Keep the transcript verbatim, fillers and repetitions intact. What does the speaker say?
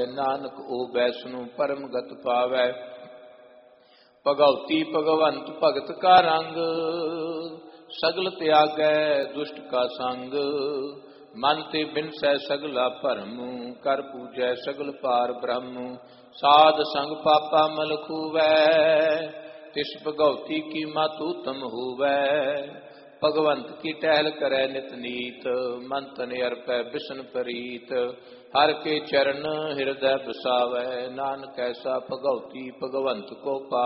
नानक ओ वैष्णु परम गत पावै। भगवती भगवंत भगत का रंग, सगल त्यागै दुष्ट का संग। मन ते बिनसै सगला भरम, कर पूजै सगल पार ब्रह्म। साध संग पापा मल खूवै, तिस भगवती की मत उत्तम होवै। भगवंत की टहल करै नित नीत, मन तन अर्पै बिसन प्रीत। हर के चरण हृदय बसावै, नानक ऐसा भगवती भगवंत को पा